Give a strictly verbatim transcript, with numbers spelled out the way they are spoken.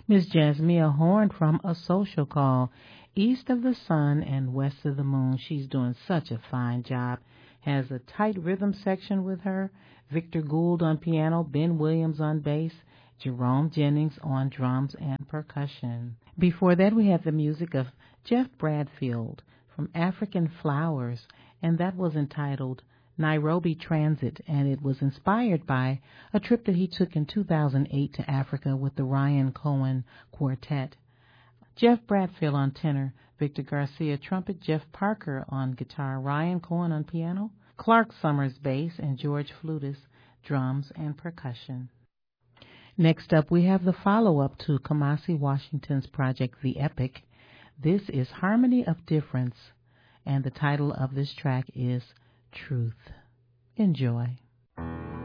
Miss Jasmia Horn from A Social Call. East of the Sun and West of the Moon. She's doing such a fine job. Has a tight rhythm section with her. Victor Gould on piano, Ben Williams on bass, Jerome Jennings on drums and percussion. Before that, we have the music of Jeff Bradfield from African Flowers, and that was entitled Nairobi Transit, and it was inspired by a trip that he took in two thousand eight to Africa with the Ryan Cohen Quartet. Jeff Bradfield on tenor, Victor Garcia trumpet, Jeff Parker on guitar, Ryan Cohen on piano, Clark Summers bass, and George Flutis drums and percussion. Next up, we have the follow-up to Kamasi Washington's project, The Epic. This is Harmony of Difference, and the title of this track is Truth. Enjoy.